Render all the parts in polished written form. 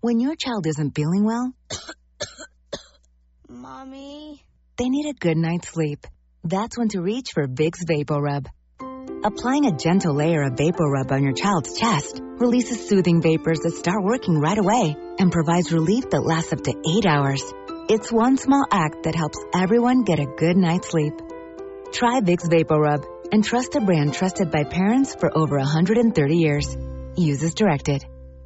When your child isn't feeling well, Mommy? They need a good night's sleep. That's when to reach for Vicks VapoRub. Applying a gentle layer of VapoRub on your child's chest releases soothing vapors that start working right away and provides relief that lasts up to 8 hours. It's one small act that helps everyone get a good night's sleep. Try Vicks VapoRub and trust a brand trusted by parents for over 130 years. Use as directed.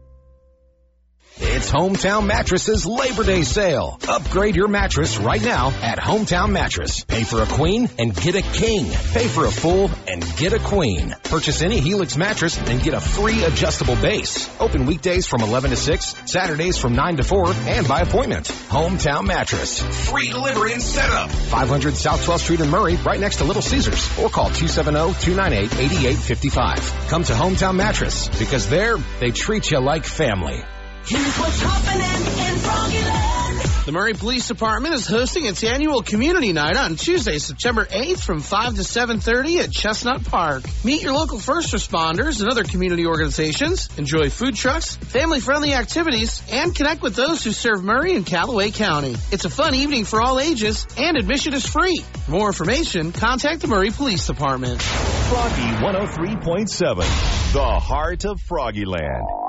It's Hometown Mattress's Labor Day sale. Upgrade your mattress right now at Hometown Mattress. Pay for a queen and get a king. Pay for a full and get a queen. Purchase any Helix mattress and get a free adjustable base. Open weekdays from 11 to 6, Saturdays from 9 to 4, and by appointment. Hometown Mattress. Free delivery and setup. 500 South 12th Street in Murray, right next to Little Caesars. Or call 270-298-8855. Come to Hometown Mattress, because there, they treat you like family. Here's what's happening in Froggyland. The Murray Police Department is hosting its annual community night on Tuesday, September 8th from 5 to 7:30 at Chestnut Park. Meet your local first responders and other community organizations, enjoy food trucks, family-friendly activities, and connect with those who serve Murray and Callaway County. It's a fun evening for all ages, and admission is free. For more information, contact the Murray Police Department. Froggy 103.7, the heart of Froggyland.